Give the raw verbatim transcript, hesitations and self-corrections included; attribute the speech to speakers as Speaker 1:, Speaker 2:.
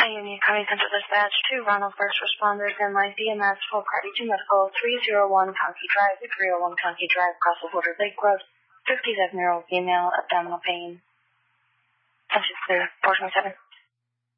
Speaker 1: Union County Central Dispatch to Ronald First Responders in line B M S full party to medical three oh one County Drive, three oh one County Drive, across the border, Lake Road, fifty-seven-year-old female, abdominal pain. Attention clear, four twenty-seven.